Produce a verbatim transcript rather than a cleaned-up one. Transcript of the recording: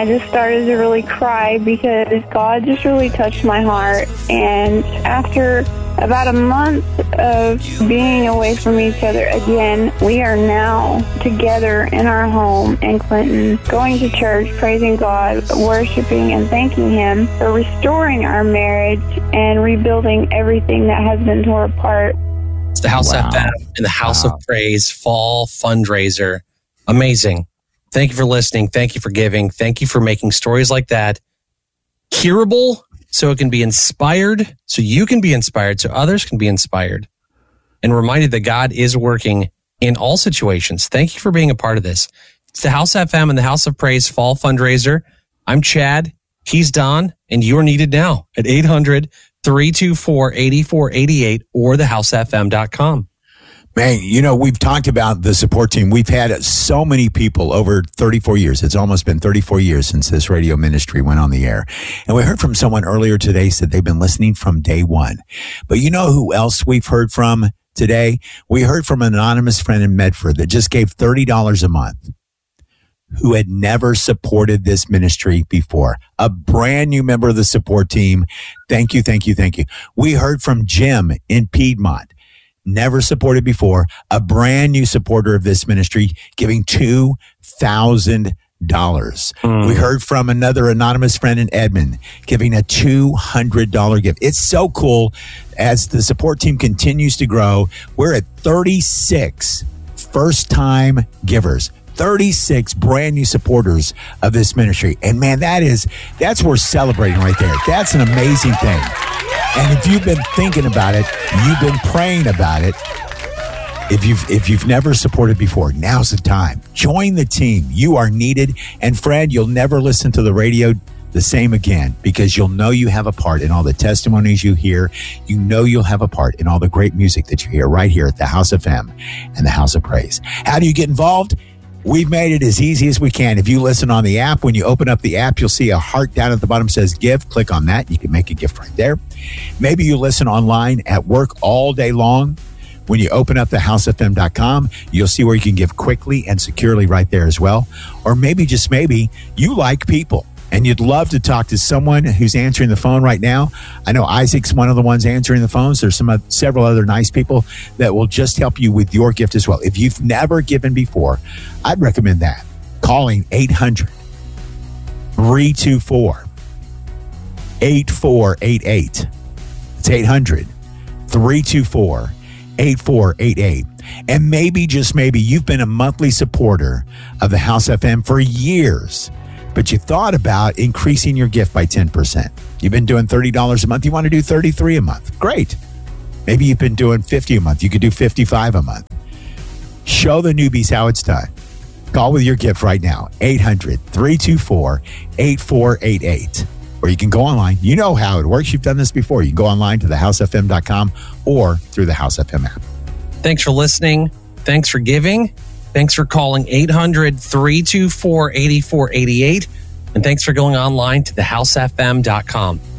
I just started to really cry because God just really touched my heart. And after about a month of being away from each other again, we are now together in our home in Clinton, going to church, praising God, worshiping and thanking Him for restoring our marriage and rebuilding everything that has been torn apart. It's the House Wow. F M and the House Wow. of Praise Fall Fundraiser. Amazing. Thank you for listening. Thank you for giving. Thank you for making stories like that hearable so it can be inspired, so you can be inspired, so others can be inspired, and reminded that God is working in all situations. Thank you for being a part of this. It's the House F M and the House of Praise Fall Fundraiser. I'm Chad. He's Don, and you're needed now at eight hundred, three two four, eight four eight eight or the house f m dot com. Man, you know, we've talked about the support team. We've had so many people over thirty-four years. It's almost been thirty-four years since this radio ministry went on the air. And we heard from someone earlier today said they've been listening from day one. But you know who else we've heard from today? We heard from an anonymous friend in Medford that just gave thirty dollars a month, who had never supported this ministry before. A brand new member of the support team. Thank you, thank you, thank you. We heard from Jim in Piedmont. Never supported before, a brand new supporter of this ministry, giving two thousand dollars. Mm. We heard from another anonymous friend in Edmond, giving a two hundred dollars gift. It's so cool. As the support team continues to grow, we're at thirty-six first-time givers. thirty-six brand new supporters of this ministry. And man, that is, that's worth celebrating right there. That's an amazing thing. And if you've been thinking about it, you've been praying about it, if you've if you've never supported before, now's the time. Join the team. You are needed. And friend, you'll never listen to the radio the same again, because you'll know you have a part in all the testimonies you hear. You know you'll have a part in all the great music that you hear right here at the House of M and the House of Praise. How do you get involved? We've made it as easy as we can. If you listen on the app, when you open up the app, you'll see a heart down at the bottom says give. Click on that. You can make a gift right there. Maybe you listen online at work all day long. When you open up the house f m dot com, you'll see where you can give quickly and securely right there as well. Or maybe, just maybe, you like people and you'd love to talk to someone who's answering the phone right now. I know Isaac's one of the ones answering the phones. There's some several other nice people that will just help you with your gift as well. If you've never given before, I'd recommend that. Calling eight hundred, three two four, eight four eight eight. It's eight hundred, three two four, eight four eight eight. And maybe, just maybe, you've been a monthly supporter of the House F M for years, but you thought about increasing your gift by ten percent. You've been doing thirty dollars a month. You want to do thirty-three dollars a month. Great. Maybe you've been doing fifty dollars a month. You could do fifty-five dollars a month. Show the newbies how it's done. Call with your gift right now. eight hundred, three two four, eight four eight eight. Or you can go online. You know how it works. You've done this before. You can go online to the house f m dot com or through the House F M app. Thanks for listening. Thanks for giving. Thanks for calling eight hundred, three two four, eight four eight eight. And thanks for going online to the house f m dot com.